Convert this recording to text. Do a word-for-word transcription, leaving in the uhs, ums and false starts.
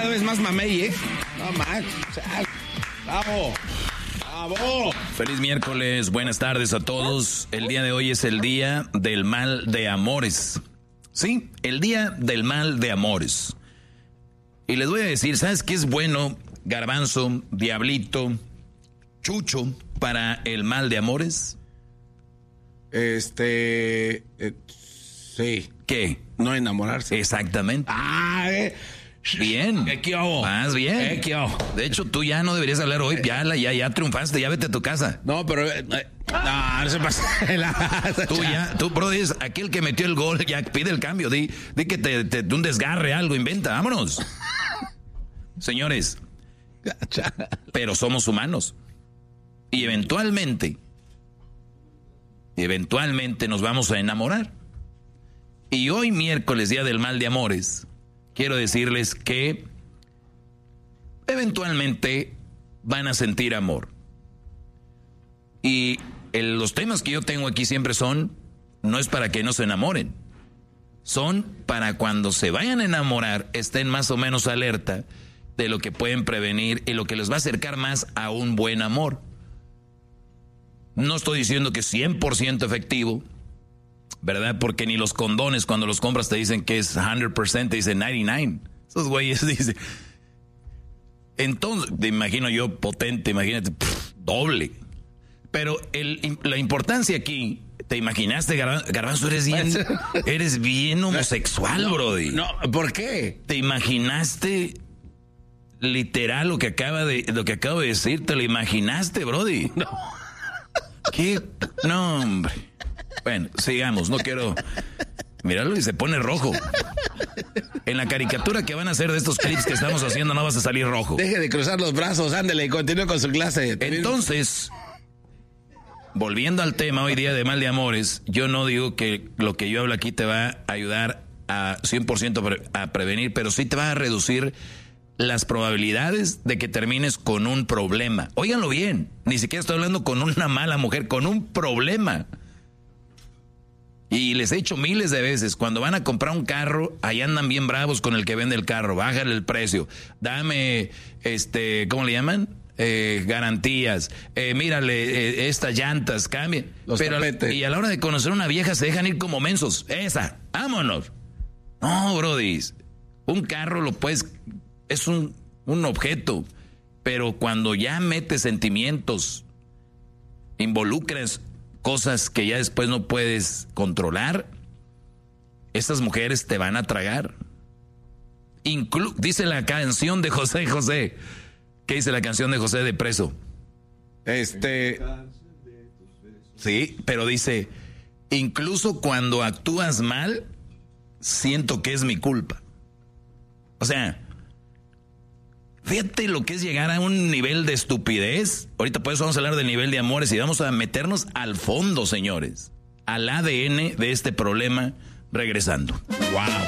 vez más mamey, ¿eh? No más. ¡Bravo! ¡Bravo! Feliz miércoles, buenas tardes a todos. El día de hoy es el día del mal de amores. Sí, el día del mal de amores. Y les voy a decir, ¿sabes qué es bueno, Garbanzo, Diablito, Chucho, para el mal de amores? Este... Eh, sí. ¿Qué? No enamorarse. Exactamente. Ah, eh. Bien. ¿Qué hago? Más bien. Eh, ¿Qué hago? De hecho, tú ya no deberías hablar hoy. Ya, la, ya, ya triunfaste, ya vete a tu casa. No, pero... Eh, no, no se pasa. Tú ya, tú, bro, es aquel que metió el gol, ya pide el cambio. Di, di que te, te, te un desgarre, algo, inventa, vámonos. Señores, pero somos humanos. Y eventualmente, eventualmente nos vamos a enamorar. Y hoy, miércoles, día del mal de amores, quiero decirles que eventualmente van a sentir amor. Y el, los temas que yo tengo aquí siempre son, no es para que no se enamoren, son para cuando se vayan a enamorar, estén más o menos alerta de lo que pueden prevenir y lo que les va a acercar más a un buen amor. No estoy diciendo que cien por ciento efectivo, ¿verdad? Porque ni los condones cuando los compras te dicen que es cien por ciento, te dicen noventa y nueve. Esos güeyes dicen... Entonces, te imagino yo potente, imagínate, pff, doble. Pero el, la importancia aquí, ¿te imaginaste, Garbanzo? Eres bien, eres bien homosexual, no, brody. No, ¿por qué? ¿Te imaginaste literal lo que acaba de, lo que acabo de decir? ¿Te lo imaginaste, brody? No. ¿Qué? No, hombre. Bueno, sigamos, no quiero... Míralo y se pone rojo. En la caricatura que van a hacer de estos clips que estamos haciendo no vas a salir rojo. Deje de cruzar los brazos, ándele y continúe con su clase. Entonces, volviendo al tema hoy día de mal de amores, yo no digo que lo que yo hablo aquí te va a ayudar a cien por ciento a prevenir, pero sí te va a reducir las probabilidades de que termines con un problema. Óiganlo bien, ni siquiera estoy hablando con una mala mujer, con un problema. Y les he dicho miles de veces, cuando van a comprar un carro, ahí andan bien bravos con el que vende el carro, bájale el precio, dame, este, ¿cómo le llaman? Eh, garantías, eh, mírale, eh, estas llantas, cambia. Pero, y a la hora de conocer a una vieja se dejan ir como mensos, esa, vámonos. No, brodis, un carro lo puedes, es un, un objeto, pero cuando ya metes sentimientos, involucras cosas que ya después no puedes controlar, estas mujeres te van a tragar. Inclu- dice la canción de José José. ¿Qué dice la canción de José de Preso? Este... Sí, pero dice, incluso cuando actúas mal, siento que es mi culpa. O sea, fíjate lo que es llegar a un nivel de estupidez. Ahorita por eso vamos a hablar del nivel de amores y vamos a meternos al fondo, señores, al A D N de este problema, regresando. Wow.